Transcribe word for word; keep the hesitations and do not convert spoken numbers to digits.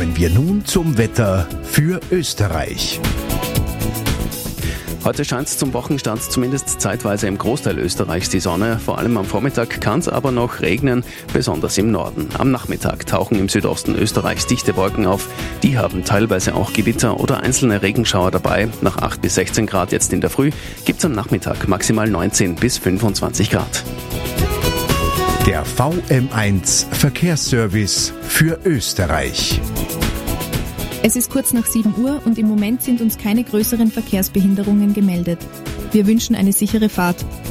Kommen wir nun zum Wetter für Österreich. Heute scheint zum Wochenstart zumindest zeitweise im Großteil Österreichs die Sonne. Vor allem am Vormittag kann es aber noch regnen, besonders im Norden. Am Nachmittag tauchen im Südosten Österreichs dichte Wolken auf. Die haben teilweise auch Gewitter oder einzelne Regenschauer dabei. Nach acht bis sechzehn Grad jetzt in der Früh gibt es am Nachmittag maximal neunzehn bis fünfundzwanzig Grad. Der V M eins Verkehrsservice für Österreich. Es ist kurz nach sieben Uhr und im Moment sind uns keine größeren Verkehrsbehinderungen gemeldet. Wir wünschen eine sichere Fahrt.